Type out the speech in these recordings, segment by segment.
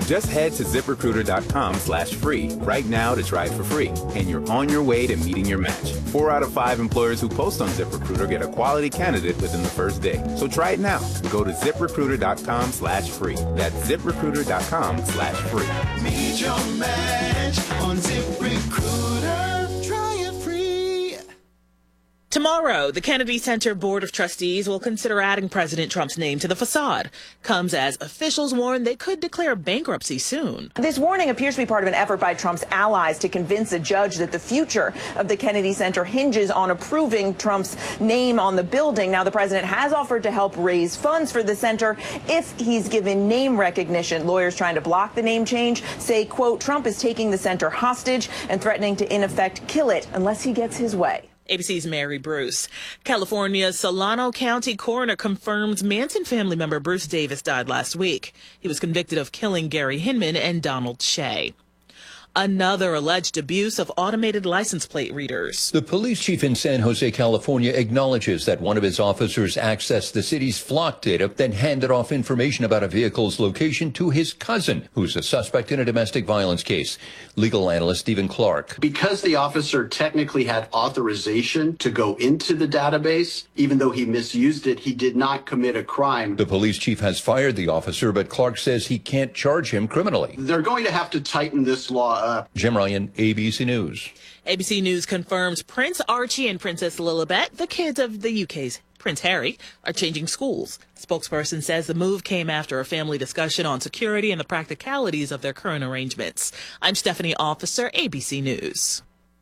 Just head to ZipRecruiter.com/free right now to try it for free, and you're on your way to meeting your match. 4 out of 5 employers who post on ZipRecruiter get a quality candidate within the first day. So try it now. Go to ZipRecruiter.com/free. That's ZipRecruiter.com/free. Meet your match on ZipRecruiter. Try it free. Tomorrow, the Kennedy Center Board of Trustees will consider adding President Trump's name to the facade. Comes as officials warn they could declare bankruptcy soon. This warning appears to be part of an effort by Trump's allies to convince a judge that the future of the Kennedy Center hinges on approving Trump's name on the building. Now, the president has offered to help raise funds for the center if he's given name recognition. Lawyers trying to block the name change say, quote, Trump is taking the center hostage and threatening to, in effect, kill it unless he gets his way. ABC's Mary Bruce. California's Solano County coroner confirms Manson family member Bruce Davis died last week. He was convicted of killing Gary Hinman and Donald Shea. Another alleged abuse of automated license plate readers. The police chief in San Jose, California, acknowledges that one of his officers accessed the city's flock data, then handed off information about a vehicle's location to his cousin, who's a suspect in a domestic violence case. Legal analyst Stephen Clark. Because the officer technically had authorization to go into the database, even though he misused it, he did not commit a crime. The police chief has fired the officer, but Clark says he can't charge him criminally. They're going to have to tighten this law up. Jim Ryan, ABC News. ABC News confirms Prince Archie and Princess Lilibet, the kids of the UK's Prince Harry, are changing schools. Spokesperson says the move came after a family discussion on security and the practicalities of their current arrangements. I'm Stephanie Officer, ABC News.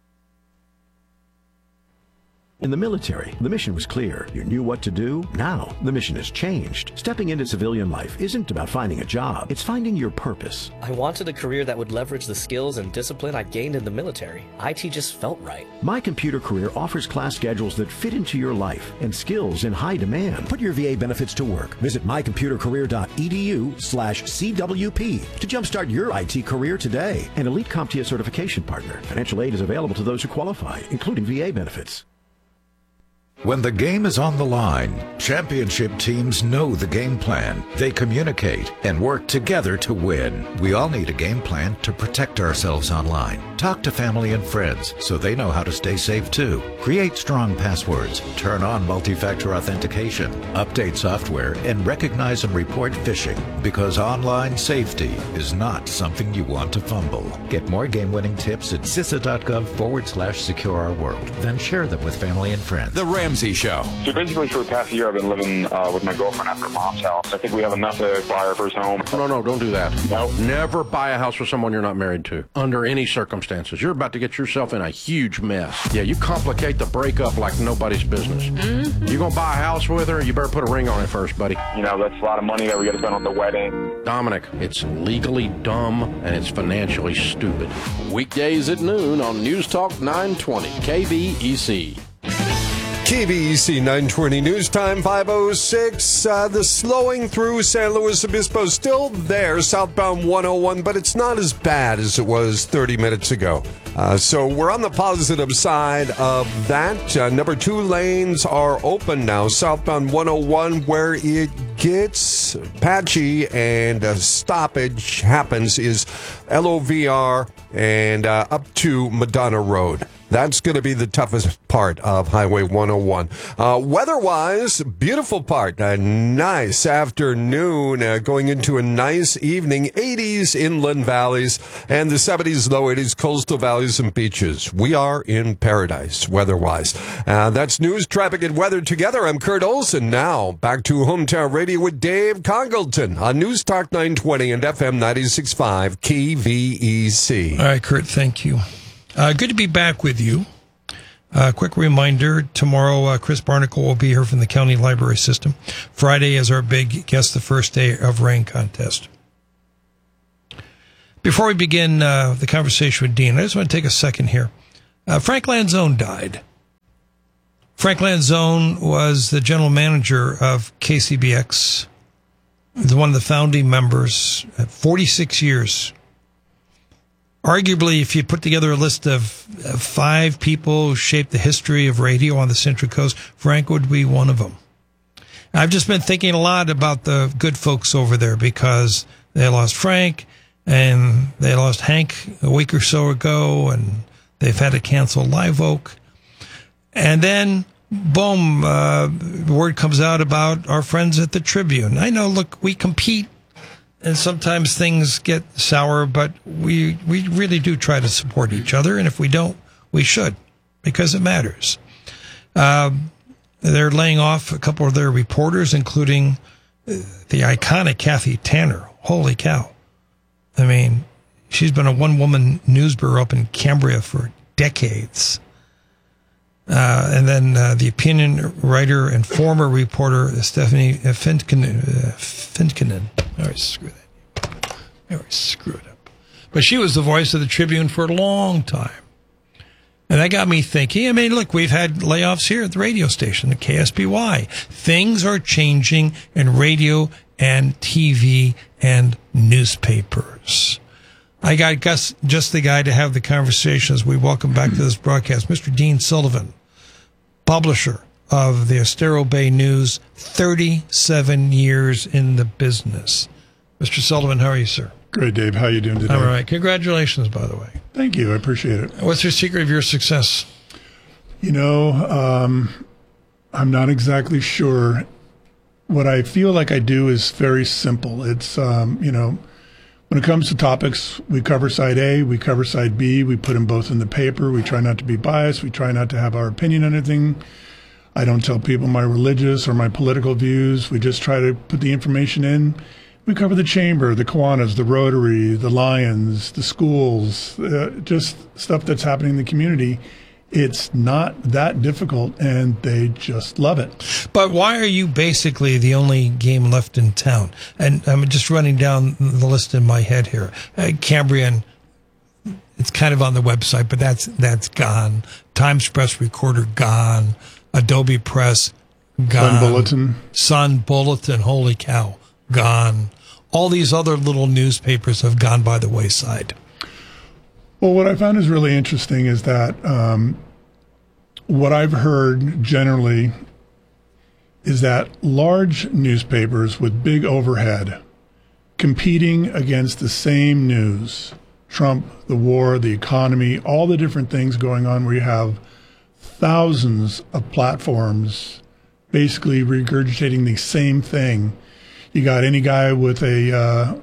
In the military, the mission was clear. You knew what to do. Now, the mission has changed. Stepping into civilian life isn't about finding a job. It's finding your purpose. I wanted a career that would leverage the skills and discipline I gained in the military. IT just felt right. My Computer Career offers class schedules that fit into your life and skills in high demand. Put your VA benefits to work. Visit mycomputercareer.edu/CWP to jumpstart your IT career today. An elite CompTIA certification partner. Financial aid is available to those who qualify, including VA benefits. When the game is on the line, championship teams know the game plan. They communicate and work together to win. We all need a game plan to protect ourselves online. Talk to family and friends so they know how to stay safe too. Create strong passwords, turn on multi-factor authentication, update software, and recognize and report phishing, because online safety is not something you want to fumble. Get more game-winning tips at CISA.gov/secure-our-world. Then share them with family and friends. The Ramsey Show. So basically for the past year I've been living with my girlfriend at her mom's house. I think we have enough to buy our first home. No, don't do that. No. Never buy a house with someone you're not married to, under any circumstances. You're about to get yourself in a huge mess. Yeah, you complicate the breakup like nobody's business. Mm-hmm. You gonna buy a house with her, you better put a ring on it first, buddy. You know, that's a lot of money that we gotta spend on the wedding. Dominic, it's legally dumb and it's financially stupid. Weekdays at noon on News Talk 920, KVEC. KVEC 920 News Time 5:06. The slowing through San Luis Obispo still there, southbound 101, but it's not as bad as it was 30 minutes ago. So we're on the positive side of that. Number 2 lanes are open now, southbound 101, where it gets patchy and stoppage happens is LOVR and up to Madonna Road. That's going to be the toughest part of Highway 101. Weather-wise, beautiful part. Nice afternoon, going into a nice evening. 80s inland valleys and the 70s, low 80s coastal valleys and beaches. We are in paradise, weather-wise. That's news, traffic, and weather together. I'm Kurt Olson. Now, back to Hometown Radio with Dave Congleton on News Talk 920 and FM 96.5 KVEC. All right, Kurt, thank you. Good to be back with you. Quick reminder, tomorrow Chris Barnacle will be here from the County Library System. Friday is our big Guess the First Day of Rain contest. Before we begin the conversation with Dean, I just want to take a second here. Frank Lanzone died. Frank Lanzone was the general manager of KCBX, one of the founding members, 46 years. Arguably, if you put together a list of 5 people who shaped the history of radio on the Central Coast, Frank would be one of them. I've just been thinking a lot about the good folks over there because they lost Frank. And they lost Hank a week or so ago, and they've had to cancel Live Oak. And then, boom, word comes out about our friends at the Tribune. I know, look, we compete, and sometimes things get sour, but we really do try to support each other. And if we don't, we should, because it matters. They're laying off a couple of their reporters, including the iconic Kathy Tanner. Holy cow. I mean, she's been a one-woman news bureau up in Cambria for decades. And then the opinion writer and former reporter Stephanie Finkinen. I always screw it up. But she was the voice of the Tribune for a long time. And that got me thinking. I mean, look, we've had layoffs here at the radio station, the KSBY. Things are changing in radio and TV and newspapers. I got just the guy to have the conversation as we welcome back to this broadcast, Mr. Dean Sullivan, publisher of the Estero Bay News, 37 years in the business. Mr. Sullivan, how are you, sir? Great, Dave. How are you doing today? All right. Congratulations, by the way. Thank you. I appreciate it. What's your secret of your success? You know, I'm not exactly sure. What I feel like I do is very simple. It's, you know, when it comes to topics, we cover side A, we cover side B, we put them both in the paper. We try not to be biased. We try not to have our opinion on anything. I don't tell people my religious or my political views. We just try to put the information in. We cover the Chamber, the Kiwanis, the Rotary, the Lions, the schools, just stuff that's happening in the community. It's not that difficult, and they just love it. But why are you basically the only game left in town? And I'm just running down the list in my head here. Cambrian, it's kind of on the website, but that's gone. Times Press Recorder, gone. Adobe Press, gone. Sun Bulletin, holy cow, gone. All these other little newspapers have gone by the wayside. Well, what I found is really interesting is that what I've heard generally is that large newspapers with big overhead competing against the same news, Trump, the war, the economy, all the different things going on where you have thousands of platforms basically regurgitating the same thing. You got any guy with an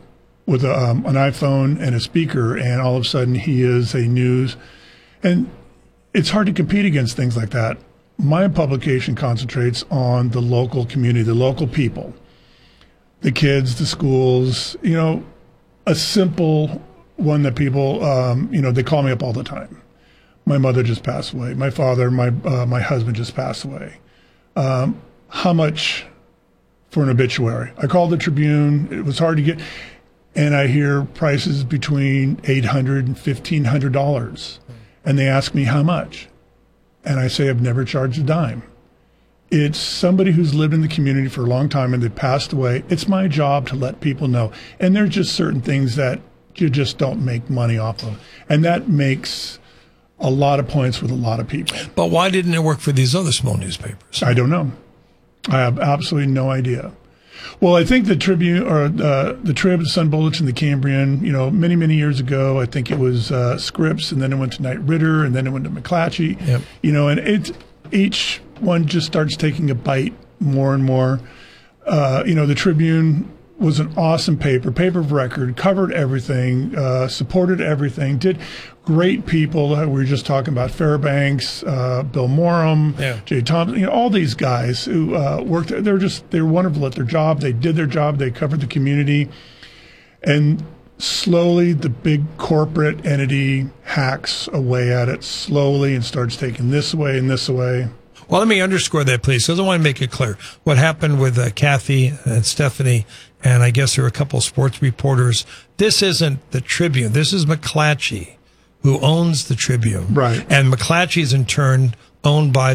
iPhone and a speaker, and all of a sudden he is a news. And it's hard to compete against things like that. My publication concentrates on the local community, the local people, the kids, the schools, you know, a simple one that people, you know, they call me up all the time. My mother just passed away. My father, my husband just passed away. How much for an obituary? I called the Tribune. It was hard to get. And I hear prices between $800 and $1,500. And they ask me how much. And I say, I've never charged a dime. It's somebody who's lived in the community for a long time and they passed away. It's my job to let people know. And there's just certain things that you just don't make money off of. And that makes a lot of points with a lot of people. But why didn't it work for these other small newspapers? I don't know. I have absolutely no idea. Well, I think the Tribune or the Trib, the Sun Bulletin, the Cambrian, you know, many, many years ago, I think it was Scripps, and then it went to Knight Ridder, and then it went to McClatchy. Yep. You know, and each one just starts taking a bite more and more. You know, the Tribune was an awesome paper of record, covered everything, supported everything, did great people. We were just talking about Fairbanks, Bill Morum, Jay Thompson, you know, all these guys who worked there. They were wonderful at their job. They did their job. They covered the community. And slowly the big corporate entity hacks away at it slowly and starts taking this away and this away. Well, let me underscore that, please, because I want to make it clear. What happened with Kathy and Stephanie, and I guess there were a couple of sports reporters, this isn't the Tribune. This is McClatchy, who owns the Tribune. Right. And McClatchy is, in turn, owned by